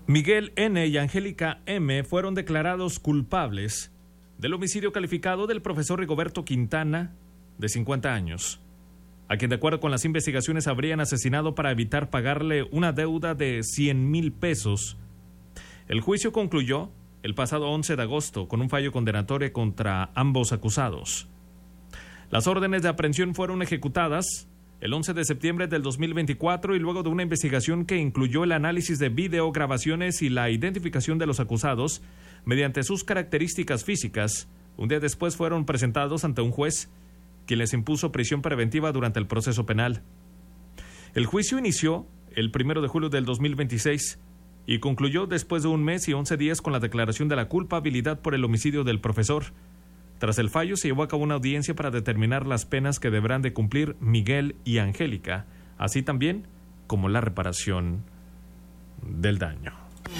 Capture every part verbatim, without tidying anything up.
Miguel N. y Angélica M. fueron declarados culpables del homicidio calificado del profesor Rigoberto Quintana, de cincuenta años, a quien de acuerdo con las investigaciones habrían asesinado para evitar pagarle una deuda de cien mil pesos. El juicio concluyó el pasado once de agosto con un fallo condenatorio contra ambos acusados. Las órdenes de aprehensión fueron ejecutadas el once de septiembre del dos mil veinticuatro y luego de una investigación que incluyó el análisis de videograbaciones y la identificación de los acusados mediante sus características físicas, un día después fueron presentados ante un juez, quien les impuso prisión preventiva durante el proceso penal. El juicio inició el primero de julio del dos mil veintiséis y concluyó después de un mes y once días con la declaración de la culpabilidad por el homicidio del profesor. Tras el fallo se llevó a cabo una audiencia para determinar las penas que deberán de cumplir Miguel y Angélica, así también como la reparación del daño.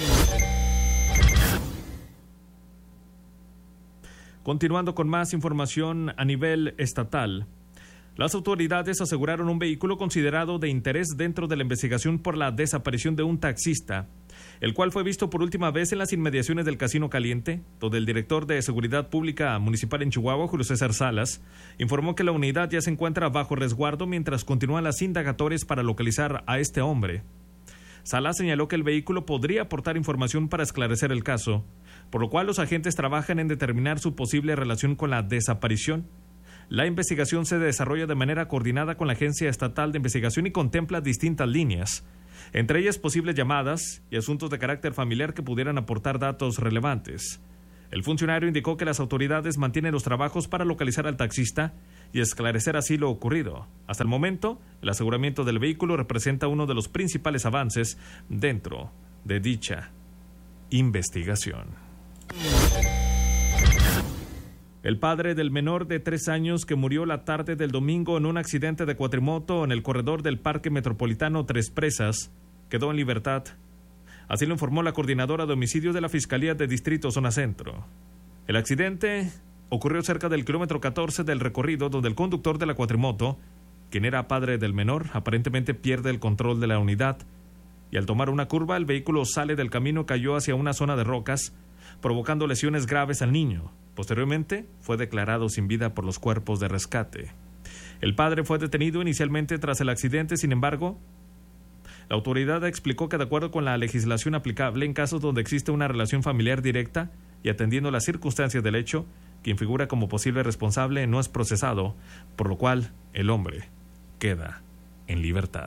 Continuando con más información a nivel estatal, las autoridades aseguraron un vehículo considerado de interés dentro de la investigación por la desaparición de un taxista, el cual fue visto por última vez en las inmediaciones del Casino Caliente, donde el director de Seguridad Pública Municipal en Chihuahua, Julio César Salas, informó que la unidad ya se encuentra bajo resguardo mientras continúan las indagatorias para localizar a este hombre. Salas señaló que el vehículo podría aportar información para esclarecer el caso, por lo cual los agentes trabajan en determinar su posible relación con la desaparición. La investigación se desarrolla de manera coordinada con la Agencia Estatal de Investigación y contempla distintas líneas, entre ellas posibles llamadas y asuntos de carácter familiar que pudieran aportar datos relevantes. El funcionario indicó que las autoridades mantienen los trabajos para localizar al taxista y esclarecer así lo ocurrido. Hasta el momento, el aseguramiento del vehículo representa uno de los principales avances dentro de dicha investigación. El padre del menor de tres años que murió la tarde del domingo en un accidente de cuatrimoto en el corredor del Parque Metropolitano Tres Presas quedó en libertad. Así lo informó la coordinadora de homicidios de la Fiscalía de Distrito Zona Centro. El accidente ocurrió cerca del kilómetro catorce del recorrido, donde el conductor de la cuatrimoto, quien era padre del menor, aparentemente pierde el control de la unidad y al tomar una curva el vehículo sale del camino y cayó hacia una zona de rocas, provocando lesiones graves al niño. Posteriormente, fue declarado sin vida por los cuerpos de rescate. El padre fue detenido inicialmente tras el accidente, sin embargo, la autoridad explicó que de acuerdo con la legislación aplicable en casos donde existe una relación familiar directa y atendiendo las circunstancias del hecho, quien figura como posible responsable no es procesado, por lo cual el hombre queda en libertad.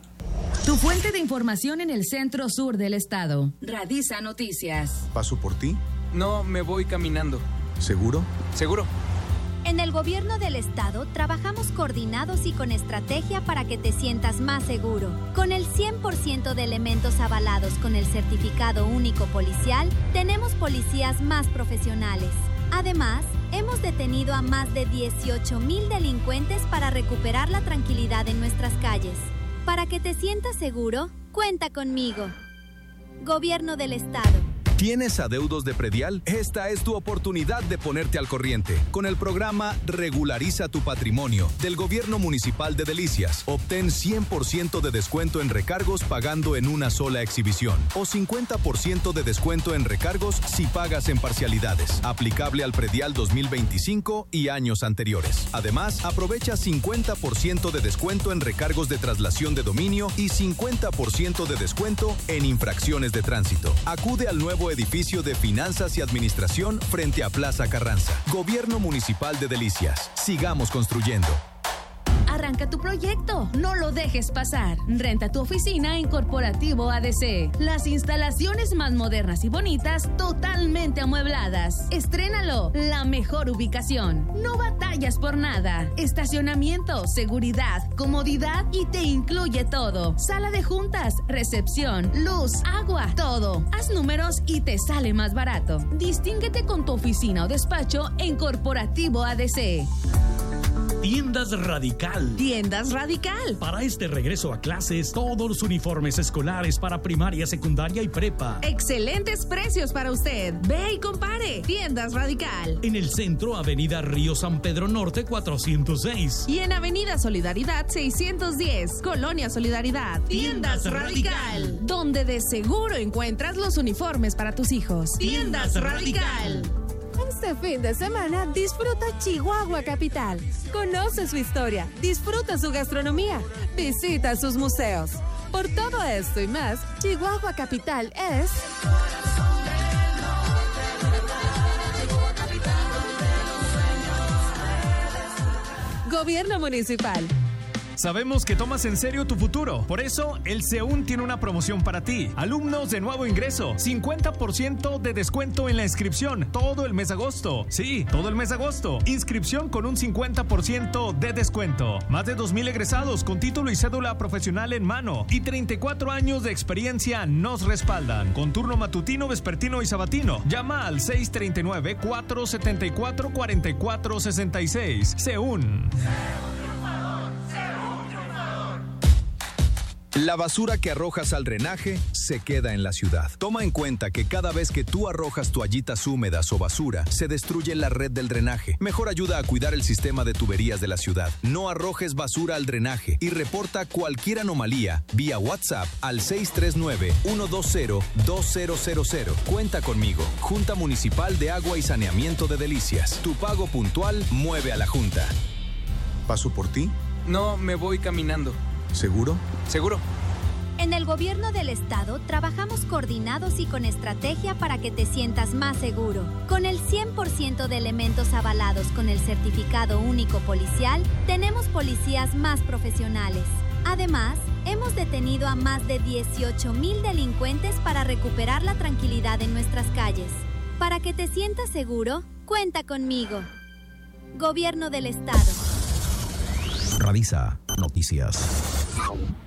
Tu fuente de información en el centro sur del estado. Radisa Noticias. ¿Paso por ti? No, me voy caminando. ¿Seguro? Seguro. En el gobierno del estado trabajamos coordinados y con estrategia para que te sientas más seguro. Con el cien por ciento de elementos avalados con el certificado único policial, tenemos policías más profesionales. Además, hemos detenido a más de dieciocho mil delincuentes para recuperar la tranquilidad en nuestras calles. Para que te sientas seguro, cuenta conmigo. Gobierno del estado. ¿Tienes adeudos de predial? Esta es tu oportunidad de ponerte al corriente. Con el programa Regulariza tu Patrimonio del Gobierno Municipal de Delicias, obtén cien por ciento de descuento en recargos pagando en una sola exhibición o cincuenta por ciento de descuento en recargos si pagas en parcialidades. Aplicable al predial dos mil veinticinco y años anteriores. Además, aprovecha cincuenta por ciento de descuento en recargos de traslación de dominio y cincuenta por ciento de descuento en infracciones de tránsito. Acude al nuevo edificio de Finanzas y Administración frente a Plaza Carranza. Gobierno Municipal de Delicias. Sigamos construyendo. Arranca tu proyecto, no lo dejes pasar. Renta tu oficina en Corporativo A D C. Las instalaciones más modernas y bonitas, totalmente amuebladas. Estrénalo, la mejor ubicación. No batallas por nada. Estacionamiento, seguridad, comodidad y te incluye todo. Sala de juntas, recepción, luz, agua, todo. Haz números y te sale más barato. Distínguete con tu oficina o despacho en Corporativo A D C. Tiendas Radical. Tiendas Radical. Para este regreso a clases, todos los uniformes escolares para primaria, secundaria y prepa. Excelentes precios para usted. Ve y compare. Tiendas Radical. En el centro, Avenida Río San Pedro Norte cuatrocientos seis. Y en Avenida Solidaridad seiscientos diez, Colonia Solidaridad. Tiendas, Tiendas Radical. Radical. Donde de seguro encuentras los uniformes para tus hijos. Tiendas, Tiendas Radical. Este fin de semana disfruta Chihuahua Capital. Conoce su historia, disfruta su gastronomía, visita sus museos. Por todo esto y más, Chihuahua Capital es... Gobierno Municipal. Sabemos que tomas en serio tu futuro. Por eso, el CEUN tiene una promoción para ti. Alumnos de nuevo ingreso, cincuenta por ciento de descuento en la inscripción todo el mes de agosto. Sí, todo el mes de agosto. Inscripción con un cincuenta por ciento de descuento. Más de dos mil egresados con título y cédula profesional en mano. Y treinta y cuatro años de experiencia nos respaldan. Con turno matutino, vespertino y sabatino. Llama al seis tres nueve, cuatro siete cuatro, cuatro cuatro seis seis. CEUN. La basura que arrojas al drenaje se queda en la ciudad. Toma en cuenta que cada vez que tú arrojas toallitas húmedas o basura, se destruye la red del drenaje. Mejor ayuda a cuidar el sistema de tuberías de la ciudad. No arrojes basura al drenaje y reporta cualquier anomalía vía WhatsApp al seis tres nueve, uno dos cero, dos cero cero cero. Cuenta conmigo. Junta Municipal de Agua y Saneamiento de Delicias. Tu pago puntual mueve a la Junta. ¿Paso por ti? No, me voy caminando. ¿Seguro? Seguro. En el gobierno del estado trabajamos coordinados y con estrategia para que te sientas más seguro. Con el cien por ciento de elementos avalados con el certificado único policial, tenemos policías más profesionales. Además, hemos detenido a más de dieciocho mil delincuentes para recuperar la tranquilidad en nuestras calles. Para que te sientas seguro, cuenta conmigo. Gobierno del estado. Radisa Noticias.